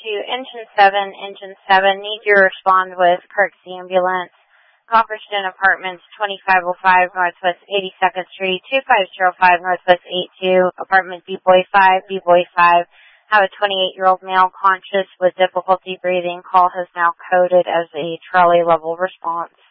Engine 7, need you to respond with Kirk's ambulance. Copperston Apartments, 2505 Northwest 82nd Street, 2505 Northwest 82, apartment B-Boy 5, B-Boy 5. Have a 28-year-old male conscious with difficulty breathing. Call has now coded as a trolley level response.